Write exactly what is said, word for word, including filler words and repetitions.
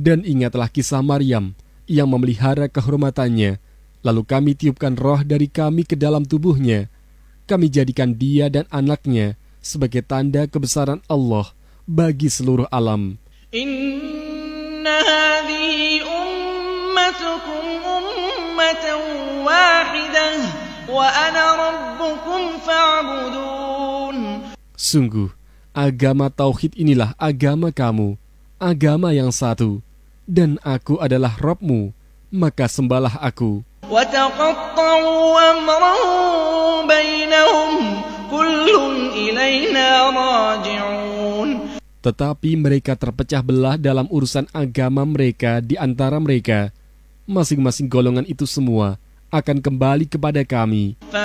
Dan ingatlah kisah Maryam yang memelihara kehormatannya, lalu kami tiupkan roh dari kami ke dalam tubuhnya. Kami jadikan dia dan anaknya sebagai tanda kebesaran Allah bagi seluruh alam. Inna hadhihi ummatukum ummatan wahidah wa ana rabbukum fa'budun. Sungguh, agama tauhid inilah agama kamu, agama yang satu, dan aku adalah Rabbmu, maka sembahlah aku. وَتَقَطَّعُوا أَمْرَهُم بَيْنَهُمْ كُلٌّ إِلَيْنَا رَاجِعُونَ. Tetapi mereka terpecah belah dalam urusan agama mereka di antara mereka. Masing-masing golongan itu semua akan kembali kepada kami.